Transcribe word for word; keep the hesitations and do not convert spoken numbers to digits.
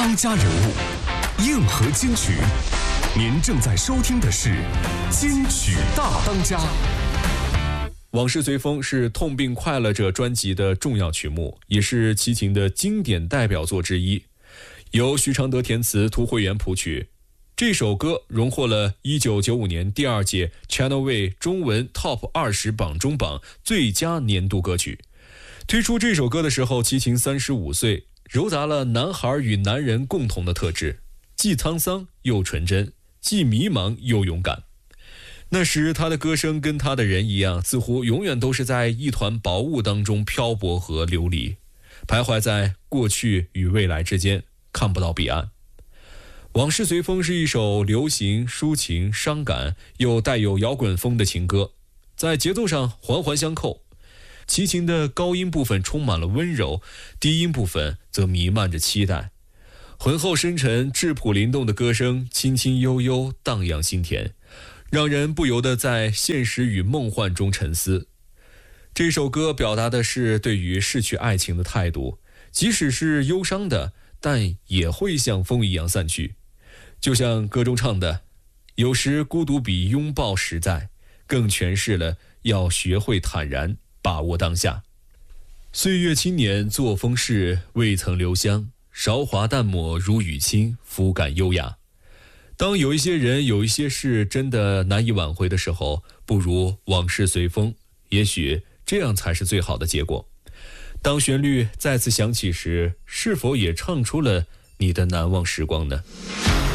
当家人物，硬核金曲。您正在收听的是金曲大当家。 往事随风是痛并快乐着专辑的重要曲目，也是齐秦的经典代表作之一，由徐常德填词，涂慧源谱曲。这首歌荣获了一九九五年第二届 Channel V 中文 Top 二十榜中榜最佳年度歌曲。推出这首歌的时候，齐秦三十五岁，糅杂了男孩与男人共同的特质，既沧桑又纯真，既迷茫又勇敢。那时他的歌声跟他的人一样，似乎永远都是在一团薄雾当中漂泊和流离，徘徊在过去与未来之间，看不到彼岸。往事随风是一首流行、抒情、伤感又带有摇滚风的情歌，在节奏上环环相扣。齐秦的高音部分充满了温柔，低音部分则弥漫着期待。浑厚深沉、质朴灵动的歌声，轻轻悠悠，荡漾心田，让人不由得在现实与梦幻中沉思。这首歌表达的是对于逝去爱情的态度，即使是忧伤的，但也会像风一样散去。就像歌中唱的，有时孤独比拥抱实在，更诠释了要学会坦然，把握当下。岁月青年作风逝，未曾留香，韶华淡抹如雨清，肤感优雅。当有一些人有一些事真的难以挽回的时候，不如往事随风，也许这样才是最好的结果。当旋律再次响起时，是否也唱出了你的难忘时光呢？